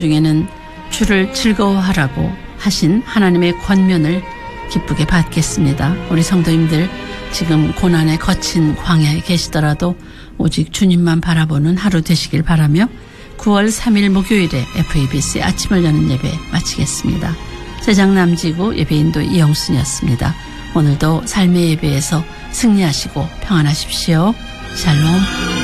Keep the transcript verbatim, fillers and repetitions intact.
중에는 주를 즐거워하라고 하신 하나님의 권면을 기쁘게 받겠습니다. 우리 성도님들 지금 고난의 거친 광야에 계시더라도 오직 주님만 바라보는 하루 되시길 바라며 구월 삼일 목요일에 에프이비씨 아침을 여는 예배 마치겠습니다. 세장남지구 예배인도 이영순이었습니다. 오늘도 삶의 예배에서 승리하시고 평안하십시오. 샬롬.